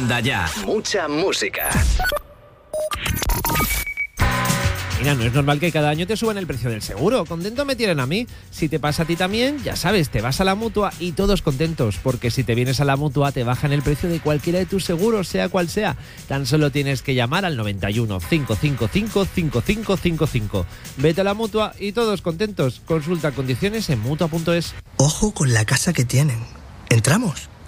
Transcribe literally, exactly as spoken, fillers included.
Manda ya. Mucha música. Mira, no es normal que cada año te suban el precio del seguro. Contento me tienen a mí. Si te pasa a ti también, ya sabes, te vas a la Mutua y todos contentos, porque si te vienes a la Mutua te bajan el precio de cualquiera de tus seguros, sea cual sea. Tan solo tienes que llamar al noventa y uno, cinco cinco cinco, cinco cinco cinco cinco. Vete a la Mutua y todos contentos. Consulta condiciones en mutua punto es. Ojo con la casa que tienen. ¿Entramos?